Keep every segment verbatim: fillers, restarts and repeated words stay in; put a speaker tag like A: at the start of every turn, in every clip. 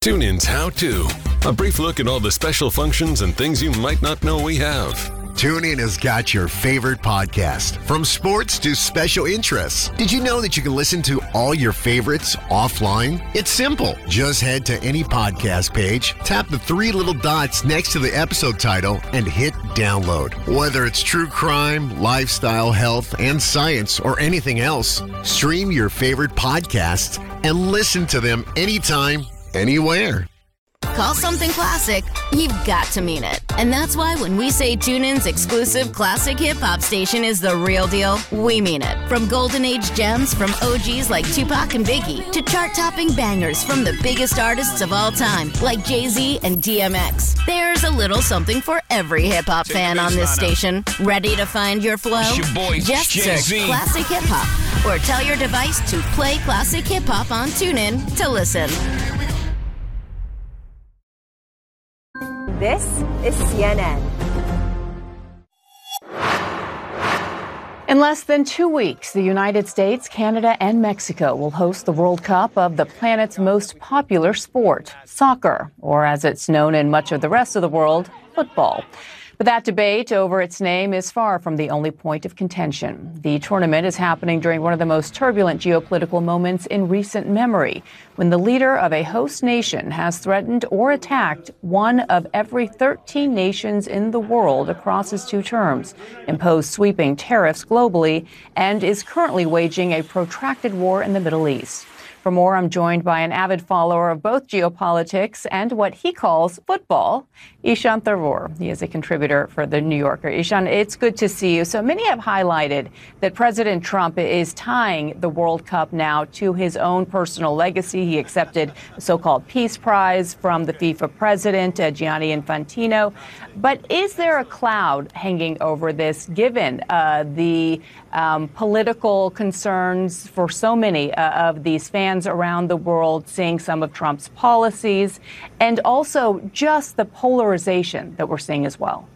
A: TuneIn's How To. A brief look at all the special functions and things you might not know we have.
B: TuneIn has got your favorite podcast, from sports to special interests. Did you know that you can listen to all your favorites offline? It's simple. Just head to any podcast page, tap the three little dots next to the episode title, and hit download. Whether it's true crime, lifestyle, health, and science, or anything else, stream your favorite podcasts and listen to them anytime, anywhere.
C: Call something classic, you've got to mean it. And that's why when we say TuneIn's exclusive classic hip-hop station is the real deal, we mean it. From golden age gems from O Gs like Tupac and Biggie to chart-topping bangers from the biggest artists of all time like Jay-Z and D M X. There's a little something for every hip-hop fan on this station. Ready to find your flow?
D: Your boy,
C: Just
D: Jay-Z.
C: search Classic Hip-Hop or tell your device to play Classic Hip-Hop on TuneIn to listen.
E: This is C N N.
F: In less than two weeks, the United States, Canada, and Mexico will host the World Cup of the planet's most popular sport, soccer, or as it's known in much of the rest of the world, football. But that debate over its name is far from the only point of contention. The tournament is happening during one of the most turbulent geopolitical moments in recent memory, when the leader of a host nation has threatened or attacked one of every thirteen nations in the world across his two terms, imposed sweeping tariffs globally, and is currently waging a protracted war in the Middle East. For more, I'm joined by an avid follower of both geopolitics and what he calls football, Ishan Tharoor. He is a contributor for The New Yorker. Ishan, it's good to see you. So many have highlighted that President Trump is tying the World Cup now to his own personal legacy. He accepted the so-called Peace Prize from the FIFA president, uh, Gianni Infantino. But is there a cloud hanging over this, given uh, the um, political concerns for so many uh, of these fans around the world seeing some of Trump's policies, and also just the polarization that we're seeing as well?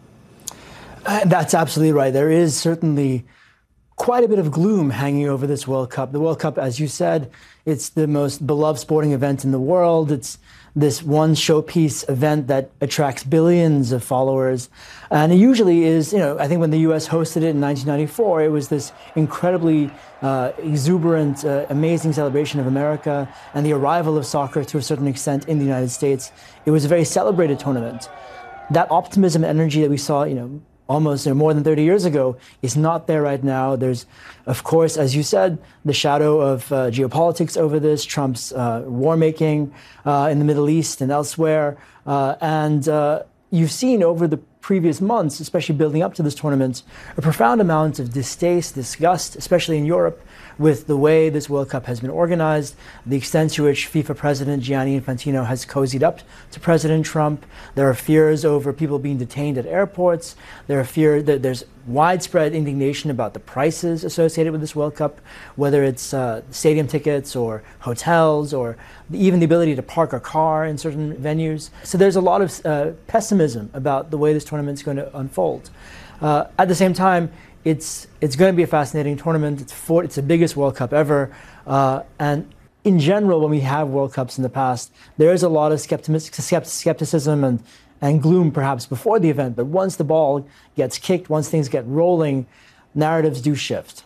G: Uh, that's absolutely right. There is certainly quite a bit of gloom hanging over this World Cup. The World Cup, as you said, it's the most beloved sporting event in the world. It's this one showpiece event that attracts billions of followers. And it usually is, you know, I think when the U S hosted it in nineteen ninety-four, it was this incredibly uh, exuberant, uh, amazing celebration of America and the arrival of soccer to a certain extent in the United States. It was a very celebrated tournament. That optimism and energy that we saw, you know, almost or more than thirty years ago is not there right now. There's, of course, as you said, the shadow of uh, geopolitics over this, Trump's uh, war making uh, in the Middle East and elsewhere. Uh, and uh, you've seen over the previous months, especially building up to this tournament, a profound amount of distaste, disgust, especially in Europe, with the way this World Cup has been organized, the extent to which FIFA President Gianni Infantino has cozied up to President Trump. There are fears over people being detained at airports. There are fears that there's widespread indignation about the prices associated with this World Cup, whether it's uh, stadium tickets or hotels or even the ability to park a car in certain venues. So there's a lot of uh, pessimism about the way this tournament is going to unfold. Uh, at the same time, It's it's going to be a fascinating tournament. It's for, it's the biggest World Cup ever. Uh, and in general, when we have World Cups in the past, there is a lot of skeptic, skepticism and, and gloom perhaps before the event. But once the ball gets kicked, once things get rolling, narratives do shift.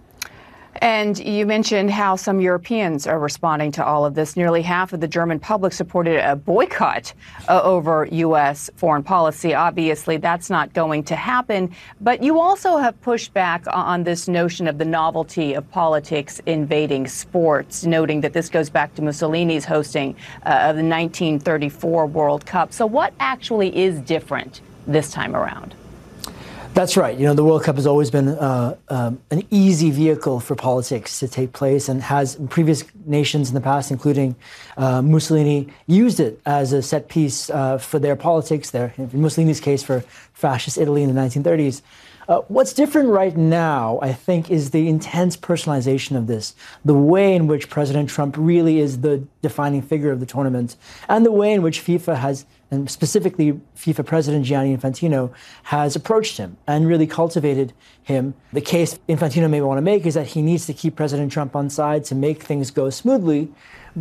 F: And you mentioned how some Europeans are responding to all of this. Nearly half of the German public supported a boycott uh, over U S foreign policy. Obviously, that's not going to happen. But you also have pushed back on this notion of the novelty of politics invading sports, noting that this goes back to Mussolini's hosting uh, of the nineteen thirty-four World Cup. So what actually is different this time around?
G: That's right. You know, the World Cup has always been uh, um, an easy vehicle for politics to take place, and has previous nations in the past, including uh, Mussolini, used it as a set piece uh, for their politics. There, in Mussolini's case, for fascist Italy in the nineteen thirties. Uh, what's different right now, I think, is the intense personalization of this, the way in which President Trump really is the defining figure of the tournament, and the way in which FIFA has, and specifically FIFA President Gianni Infantino, has approached him and really cultivated him. The case Infantino may want to make is that he needs to keep President Trump on side to make things go smoothly, but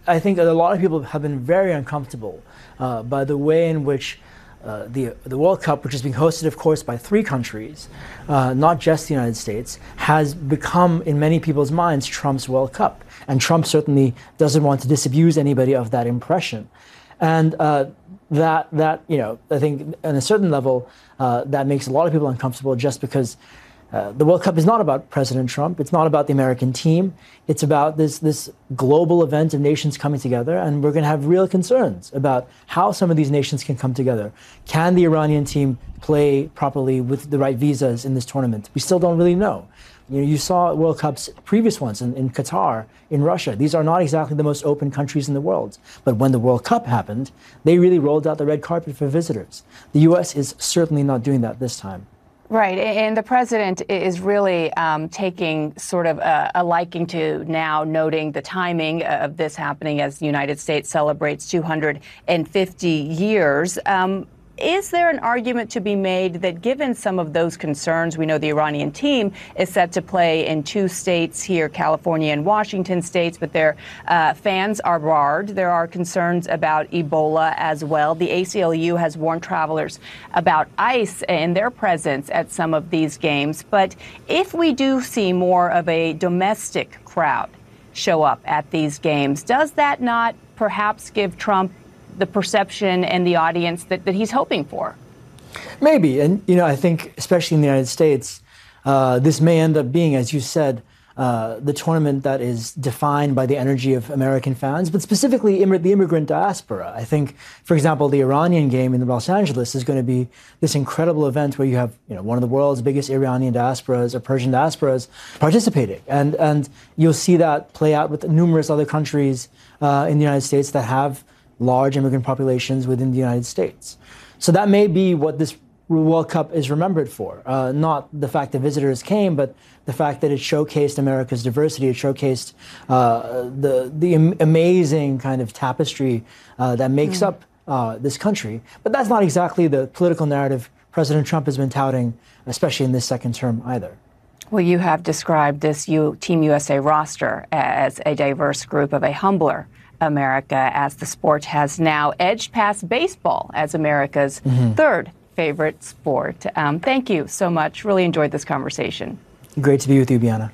G: I think that a lot of people have been very uncomfortable uh, by the way in which uh, the the World Cup, which is being hosted, of course, by three countries, uh, not just the United States, has become, in many people's minds, Trump's World Cup. And Trump certainly doesn't want to disabuse anybody of that impression. And uh, that, that you know, I think on a certain level, uh, that makes a lot of people uncomfortable just because Uh, the World Cup is not about President Trump. It's not about the American team. It's about this this global event of nations coming together, and we're going to have real concerns about how some of these nations can come together. Can the Iranian team play properly with the right visas in this tournament? We still don't really know. You know, you saw World Cups, previous ones in, in Qatar, in Russia. These are not exactly the most open countries in the world. But when the World Cup happened, they really rolled out the red carpet for visitors. The U S is certainly not doing that this time.
F: Right. And the president is really um, taking sort of a, a liking to now noting the timing of this happening as the United States celebrates two hundred fifty years. Um, Is there an argument to be made that given some of those concerns, we know the Iranian team is set to play in two states here, California and Washington states, but their uh, fans are barred. There are concerns about Ebola as well. The A C L U has warned travelers about ICE and their presence at some of these games. But if we do see more of a domestic crowd show up at these games, does that not perhaps give Trump the perception and the audience that, that he's hoping for?
G: Maybe. And, you know, I think especially in the United States, uh, this may end up being, as you said, uh, the tournament that is defined by the energy of American fans, but specifically Im- the immigrant diaspora. I think, for example, the Iranian game in Los Angeles is going to be this incredible event where you have, you know, one of the world's biggest Iranian diasporas or Persian diasporas participating. And, and you'll see that play out with numerous other countries uh, in the United States that have large immigrant populations within the United States. So that may be what this World Cup is remembered for. Uh, not the fact that visitors came, but the fact that it showcased America's diversity. It showcased uh, the the am- amazing kind of tapestry uh, that makes mm. up uh, this country. But that's not exactly the political narrative President Trump has been touting, especially in this second term either.
F: Well, you have described this U- Team U S A roster as a diverse group of a humbler America, as the sport has now edged past baseball as America's mm-hmm. third favorite sport. Um, thank you so much. Really enjoyed this conversation.
G: Great to be with you, Bianna.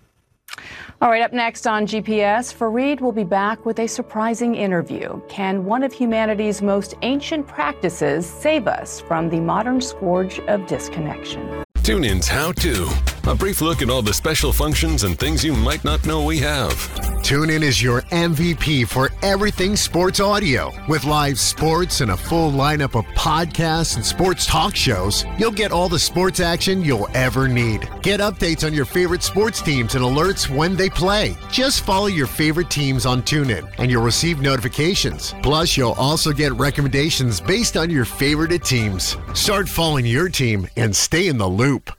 F: All right, up next on G P S, Fareed will be back with a surprising interview. Can one of humanity's most ancient practices save us from the modern scourge of disconnection?
A: TuneIn's How To. A brief look at all the special functions and things you might not know we have.
B: TuneIn is your M V P for everything sports audio. With live sports and a full lineup of podcasts and sports talk shows, you'll get all the sports action you'll ever need. Get updates on your favorite sports teams and alerts when they play. Just follow your favorite teams on TuneIn and you'll receive notifications. Plus, you'll also get recommendations based on your favorite teams. Start following your team and stay in the loop.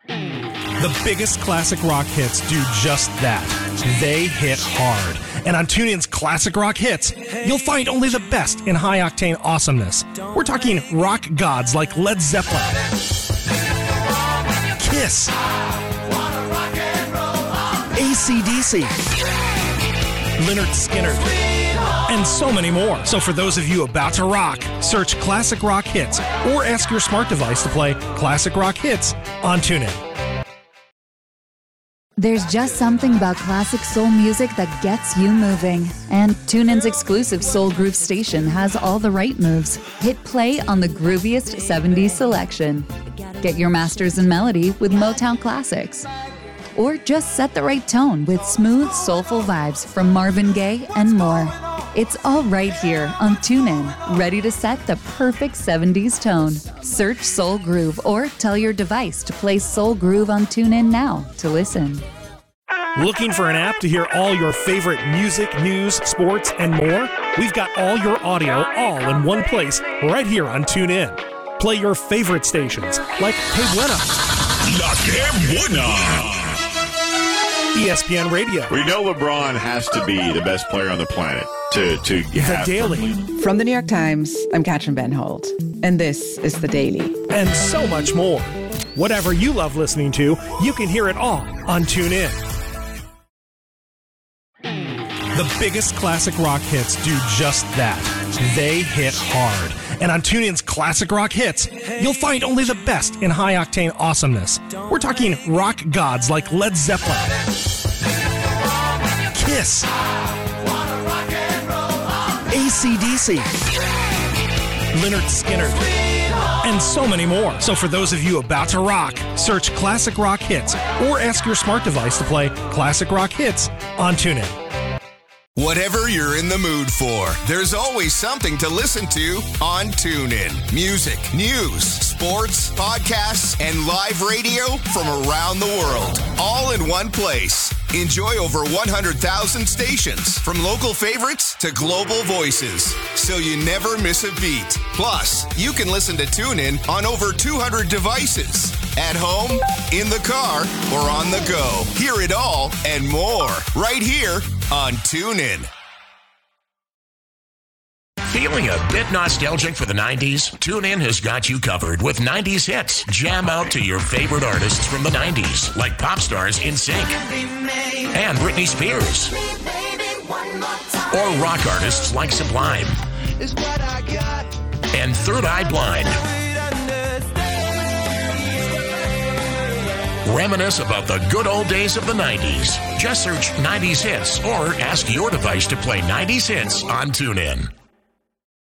D: The biggest classic rock hits do just that. They hit hard. And on TuneIn's Classic Rock Hits, you'll find only the best in high-octane awesomeness. We're talking rock gods like Led Zeppelin, Kiss, A C D C, Lynyrd Skynyrd, and so many more. So for those of you about to rock, search Classic Rock Hits or ask your smart device to play Classic Rock Hits on TuneIn.
E: There's just something about classic soul music that gets you moving. And TuneIn's exclusive Soul Groove station has all the right moves. Hit play on the grooviest seventies selection. Get your masters in melody with Motown classics. Or just set the right tone with smooth, soulful vibes from Marvin Gaye and more. It's all right here on TuneIn, ready to set the perfect seventies tone. Search Soul Groove or tell your device to play Soul Groove on TuneIn now to listen.
D: Looking for an app to hear all your favorite music, news, sports, and more? We've got all your audio all in one place right here on TuneIn. Play your favorite stations like Que Buena,
H: La Que Buena,
D: E S P N Radio.
H: We know LeBron has to be the best player on the planet to, to have...
D: The Daily.
I: From the New York Times, I'm Katrin Benhold, and this is The Daily.
D: And so much more. Whatever you love listening to, you can hear it all on TuneIn. The biggest classic rock hits do just that. They hit hard. And on TuneIn's Classic Rock Hits, you'll find only the best in high-octane awesomeness. We're talking rock gods like Led Zeppelin, Kiss, A C D C, Lynyrd Skynyrd, and so many more. So for those of you about to rock, search Classic Rock Hits or ask your smart device to play Classic Rock Hits on TuneIn.
J: Whatever you're in the mood for, there's always something to listen to on TuneIn. Music, news, sports, podcasts, and live radio from around the world, all in one place. Enjoy over one hundred thousand stations, from local favorites to global voices, so you never miss a beat. Plus, you can listen to TuneIn on over two hundred devices, at home, in the car, or on the go. Hear it all and more right here on TuneIn.
K: Feeling a bit nostalgic for the nineties? TuneIn has got you covered with nineties hits. Jam out to your favorite artists from the nineties, like pop stars NSYNC and Britney Spears, or rock artists like Sublime and Third Eye Blind. Reminisce about the good old days of the nineties. Just search nineties hits or ask your device to play nineties hits on TuneIn.